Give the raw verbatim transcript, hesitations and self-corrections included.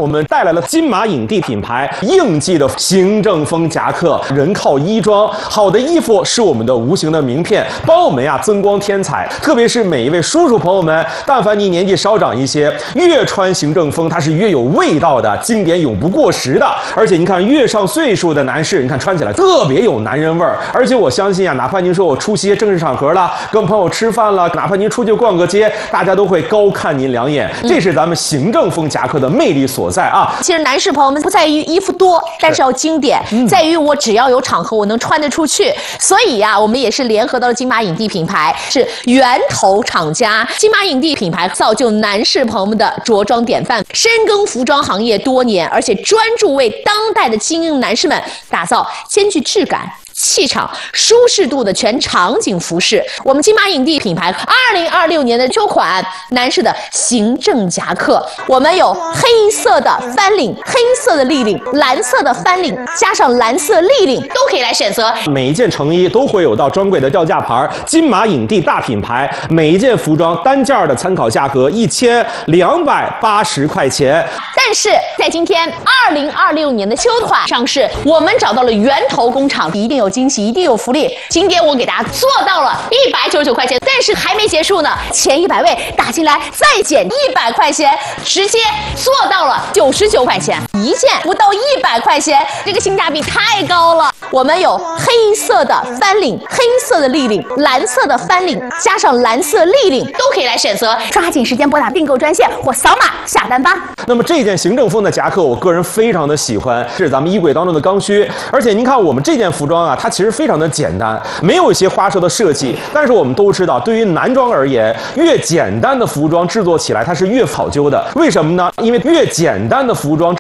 我们带来了金马影帝品牌应季的行政风夹克，人靠衣装，好的衣服是我们的无形的名片，帮我们呀增光添彩。特别是每一位叔叔朋友们，但凡你年纪稍长一些，越穿行政风，它是越有味道的，经典永不过时的。而且你看，越上岁数的男士，你看穿起来特别有男人味儿。而且我相信啊，哪怕您说我出席正式场合了，跟朋友吃饭了，哪怕您出去逛个街，大家都会高看您两眼。这是咱们行政风夹克的魅力所在啊！ 其实男士朋友们不在于衣服多，但是要经典，嗯、在于我只要有场合，我能穿得出去。所以呀、啊，我们也是联合到了金马影帝品牌，是源头厂家。金马影帝品牌造就男士朋友们的着装典范，深耕服装行业多年，而且专注为当代的精英男士们打造兼具质感、气场、舒适度的全场景服饰。我们金马影帝品牌二零二六年的秋款男士的行政夹克，我们有黑色的翻领、黑色的立领、蓝色的翻领，加上蓝色立领，都可以来选择。 每一件成衣都会有到专柜的吊架牌，金马影帝大品牌，每一件服装单件的参考价格一千两百八十块钱。 但是在今天二零二六年的秋款上市，我们找到了源头工厂，一定有惊喜，一定有福利。今天我给大家做到了一百九十九块钱，但是还没结束呢，前一百位打进来再减一百块钱，直接做到了九十九块钱，一件不到一百块钱，这个性价比太高了。我们有黑色的翻领、黑色的立领、蓝色的翻领，加上蓝色立领，都可以来选择。抓紧时间拨打订购专线或扫码下单吧。 那么这件行政风的夹克，我个人非常的喜欢，是咱们衣柜当中的刚需。而且您看我们这件服装啊，它其实非常的简单，没有一些花哨的设计。但是我们都知道，对于男装而言，越简单的服装制作起来它是越考究的。为什么呢？因为越简单的服装